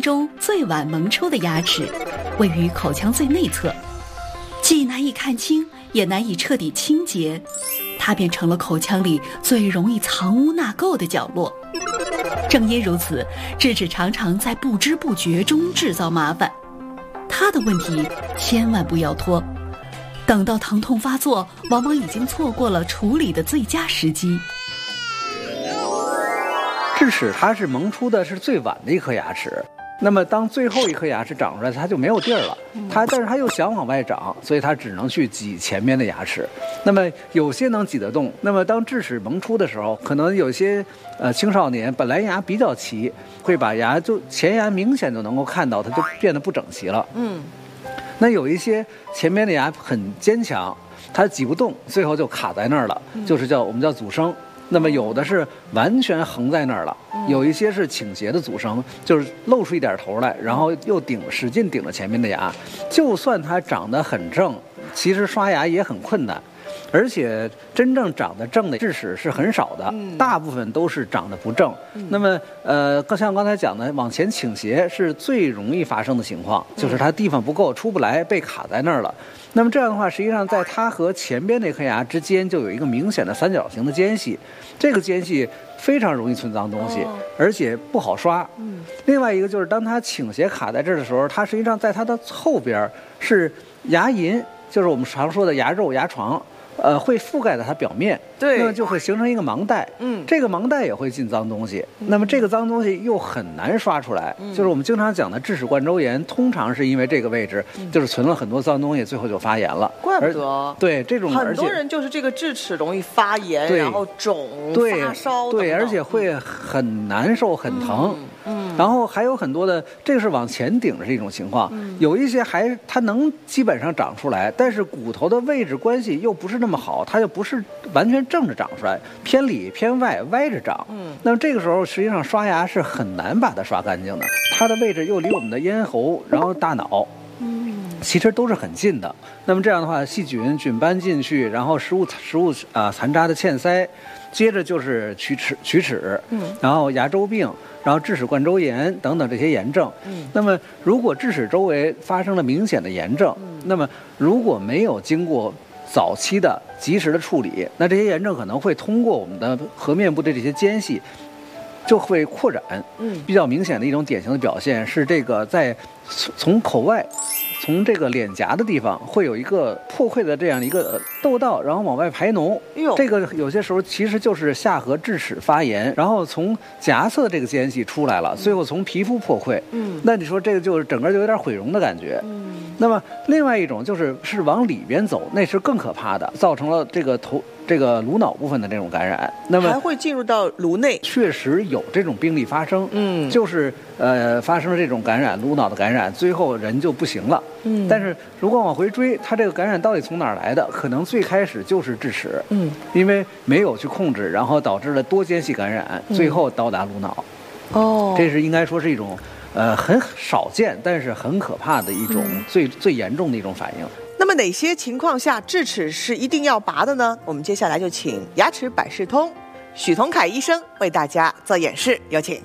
中最晚萌出的牙齿，位于口腔最内侧，既难以看清，也难以彻底清洁，它便成了口腔里最容易藏污纳垢的角落。正因如此，智齿常常在不知不觉中制造麻烦。它的问题千万不要拖，等到疼痛发作，往往已经错过了处理的最佳时机。 智齿它是萌出的是最晚的一颗牙齿，那么当最后一颗牙齿长出来，它就没有地儿了。但是它又想往外长，所以它只能去挤前面的牙齿。那么有些能挤得动。那么当智齿萌出的时候，可能有些青少年本来牙比较齐，会把牙就前牙明显就能够看到，它就变得不整齐了。那有一些前面的牙很坚强，它挤不动，最后就卡在那儿了，就是我们叫阻生。那么有的是完全横在那儿了，有一些是倾斜的阻生，就是露出一点头来，然后又使劲顶着前面的牙。就算它长得很正，其实刷牙也很困难。而且真正长得正的智齿是很少的，大部分都是长得不正。那么像刚才讲的，往前倾斜是最容易发生的情况，就是它地方不够，出不来，被卡在那儿了。那么这样的话，实际上在它和前边那颗牙之间就有一个明显的三角形的间隙，这个间隙非常容易存脏东西，而且不好刷。另外一个就是当它倾斜卡在这儿的时候，它实际上在它的后边是牙龈，就是我们常说的牙肉、牙床。会覆盖在它表面， 对， 那么就会形成一个盲袋，这个盲袋也会进脏东西，那么这个脏东西又很难刷出来，就是我们经常讲的智齿冠周炎，通常是因为这个位置就是存了很多脏东西，最后就发炎了。 怪不得， 对这种很多人就是这个智齿容易发炎，然后肿、发烧， 对，而且会很难受、很疼。然后还有很多的，这个是往前顶的这种情况，有一些它能基本上长出来，但是骨头的位置关系又不是那么好，它又不是完全正着长出来，偏里偏外歪着长。那么这个时候实际上刷牙是很难把它刷干净的，它的位置又离我们的咽喉，然后大脑。其实都是很近的。那么这样的话，细菌斑进去，然后食物残渣的嵌塞，接着就是龋齿，然后牙周病，然后智齿冠周炎等等这些炎症。那么如果智齿周围发生了明显的炎症，那么如果没有经过早期的及时的处理，那这些炎症可能会通过我们的颌面部的这些间隙就会扩展。比较明显的一种典型的表现是这个在从口外，从这个脸颊的地方会有一个破溃的这样一个窦道，然后往外排脓。这个有些时候其实就是下颌智齿发炎，然后从颊侧这个间隙出来了，最后从皮肤破溃。那你说这个就是整个就有点毁容的感觉。那么另外一种就是往里边走，那是更可怕的，造成了这个颅脑部分的这种感染。那么还会进入到颅内， 确实有这种病例发生。就是发生了这种感染，颅脑的感染，最后人就不行了。但是如果往回追，它这个感染到底从哪儿来的？可能最开始就是智齿。因为没有去控制，然后导致了多间隙感染，最后到达颅脑。这是应该说是一种很少见，但是很可怕的一种最严重的一种反应。 那么哪些情况下智齿是一定要拔的呢？我们接下来就请牙齿百事通许同凯医生为大家做演示，有请。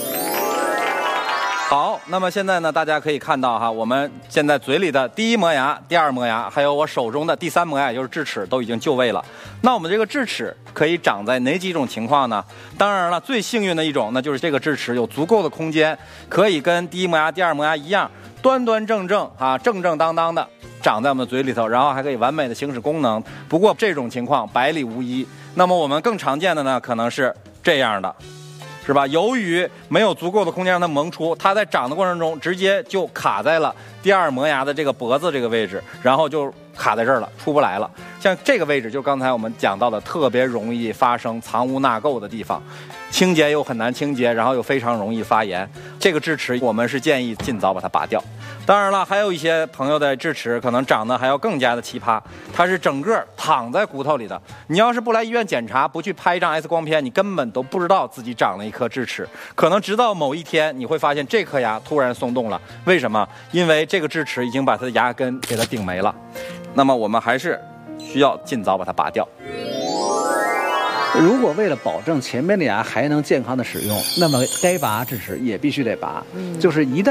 好，那么现在呢，大家可以看到哈，我们现在嘴里的第一磨牙、第二磨牙，还有我手中的第三磨牙，也就是智齿，都已经就位了。那我们这个智齿可以长在哪几种情况呢？当然了，最幸运的一种，那就是这个智齿有足够的空间，可以跟第一磨牙、第二磨牙一样，端端正正啊，正正当当的长在我们的嘴里头，然后还可以完美的行使功能。不过这种情况百里无一。那么我们更常见的呢，可能是这样的。是吧？由于没有足够的空间让它萌出，它在长的过程中直接就卡在了第二磨牙的这个脖子这个位置，然后就卡在这儿了，出不来了。像这个位置，就刚才我们讲到的，特别容易发生藏污纳垢的地方，清洁又很难清洁，然后又非常容易发炎。这个智齿我们是建议尽早把它拔掉。当然了，还有一些朋友的智齿可能长得还要更加的奇葩，它是整个躺在骨头里的。你要是不来医院检查，不去拍一张 X 光片，你根本都不知道自己长了一颗智齿。可能直到某一天，你会发现这颗牙突然松动了。为什么？因为这个智齿已经把它的牙根给它顶没了。那么我们还是需要尽早把它拔掉。 如果为了保证前面的牙还能健康的使用，那么该拔智齿也必须得拔。就是一旦